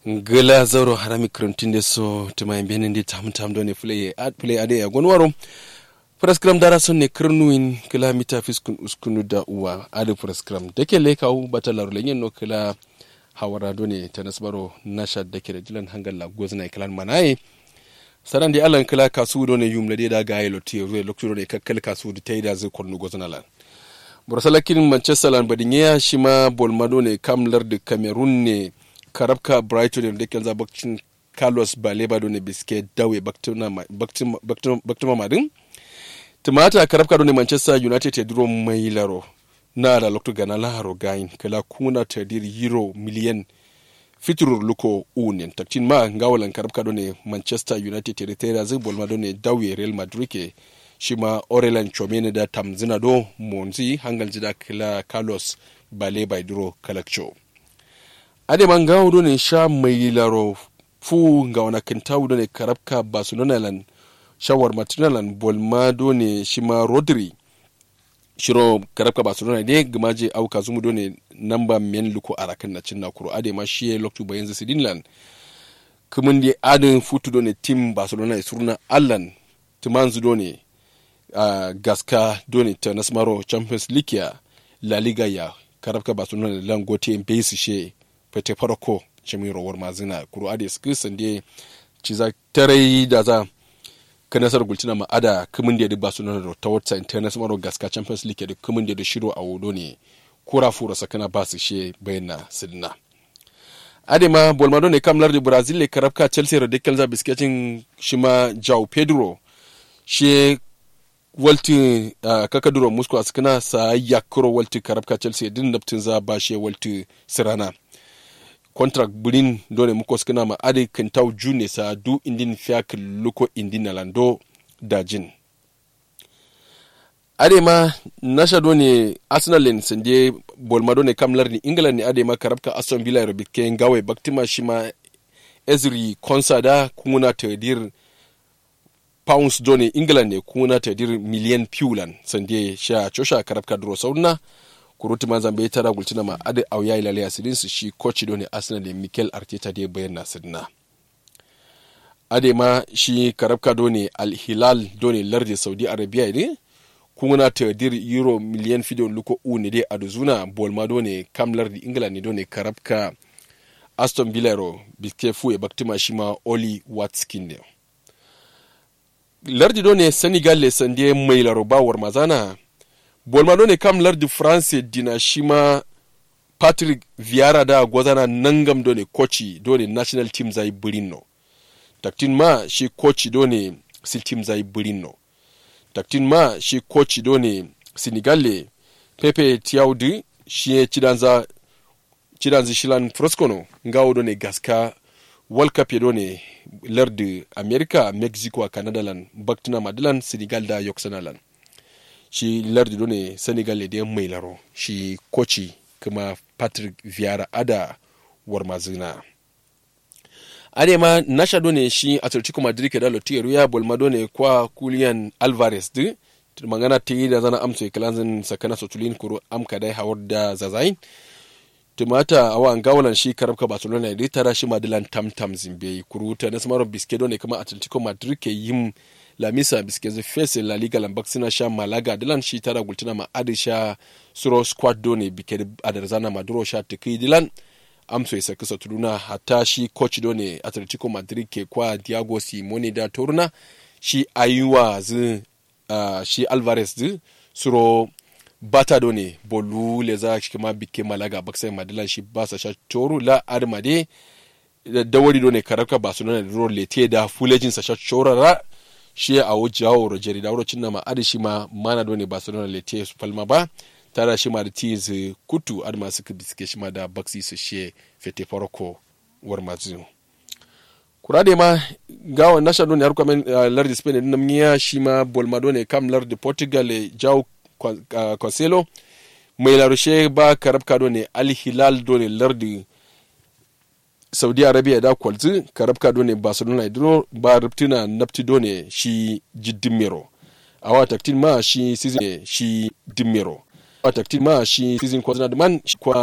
Gala zauro harami krantinde so tuma benende tam doni play ade ya gonwaro prescram dara sonne krnuin kila mita fiskun uskunu da uwa ade prescram dake lekaw batalar lenyen no kila hawara doni tanasbaro nasha dake da dilan hangalla gozna kilan manaye sarandi alan kila kasu doni yumlade da gayelo tiyo lokto ne kakkal kasu da tayda zai kornu gozna lan bursalakin manchester lan badinya shima bolmado ne kamlar da cameroon ne karabka brighton da kelza bakcin carlos baleba ne biske dawe baktuma madin tumata karabka ne manchester united ya duro mai laro na da lokto gana laharo gain kala kuna tadir euro miliyan fiturur luko unen takcin ma ngawalan karabka ne manchester united ya tera zai bolmado ne dawe real madrid ke shima orelan chomene da tamzina do monzi hangal jida kala carlos baleba duro kalakcho ade man gawo ne sha mai laro fu ga wana kintawu ne karabka barcelona lan shawar matinalan bolmado ne shima rodri shiro karabka barcelona ne gamaje auka zumu ne namba men luko arakan na cinna kuro ade ma shi loktu bayan sidinlan kumun di adin futu ne team barcelona surna allan tumanzu ne gaska doni ta nasmaro champions league ya la liga ya karabka barcelona lan gote base she fete farko chamiro war mazina kuro ade skisan de ciza tarai da za kanasar gultina ma ada kumin da barcelona da tawata international gaska champions league da kumin da shiro a wodo ne kura fura sakana basu she bayana sidna ade ma bolmado ne kamlar da brazil le karabka chelsea radical za biskecin shima João Pedro she walti kakaduro musko askana sa yakuro walti karabka chelsea din naptin za bashe walti sirana contract bulin dole muko askana ma ade kentau june sa du indin fiak luko indin alando dajin ade ma nasha done arsenal len sende bolmado ne kamlar ni england ni ade ma karabka aston villa robike ngawe baktima shima ezri konsada kuna tadir pounds doni england ne kuna tadir miliyan pulan sande sha chosha karabka dro sauna kuruti manzambe tara gultina ma ade auya ilale asidin su shi coach doni arsenal de Mikel Arteta de bayan nasidna ade ma shi karabka doni Al Hilal doni lardi Saudi Arabia ne kuna tadir euro miliyan fido luko une de aduzuna bolma doni kam lardi england ne doni karabka Aston Villa ro bikefu e baktima shima Oli Watkins ne lardi do ne senegal le sande mai laroba war mazana bolma do ne kam lardi france dina shima patrick vieira da gwazana nangam do ne kochi do ne national team zai burino taktin ma shi kochi do ne sil team zai burino taktin ma shi kochi do ne senegal le pepe tiaudi shi chidanza shilan froscono ngawo do ne gaska World Cup yedo ne lardi America, Mexico a Canada lan baktina madilan Senegal da yoksanalan shi lardi do ne Senegal da mai laro shi koci kuma Patrick Vieira ada warmazina ade ma nasha do ne shi Atletico Madrid da lotiero ya bolma do ne kwa Julian Alvarez de mangana tayi da zana amso kalanzin sakana sotulin kuro amka dai hawar da zazain tumata awa ngawalan shi karabka barcelona da tara shi madilan tamtam zimbe kuruta na samaro biskedo ne kuma atletico madrid ke yin lamisa biskeze fese la liga lambaksina sha malaga dilan shi tara gultina ma adisha suro squad do ne bike adarzana maduro sha tiki dilan amso isa kisa tuduna hata shi coach do ne atletico madrid ke kwa Diego Simeone da toruna shi ayuwa shi Alvarez suro bata do ne bolu le za shi kuma bike malaga baksai madilan shi ba sa sha toru la armade da wari do ne karaka barcelona da role te da fulejin sa sha chorara shi a wujawo rogeri da wurocin na ma adi shi ma mana do ne barcelona le te su palma ba tara shi ma da tiz kutu adma suka biske shi ma da baksi su she fete farko war mazu kurade ma gawo nasha do ne har kuma lardi spain din miya shi ma bolmado ne kam lardi portugal jaw Cancelo mai larushe ba karabka do ne Al Hilal do ne lardi Saudi Arabia da kwalzi karabka do ne Barcelona idro ba ruptina napti do ne shi jiddimero awa taktin ma shi season shi dimmero awa taktin ma shi season kwazna man kwa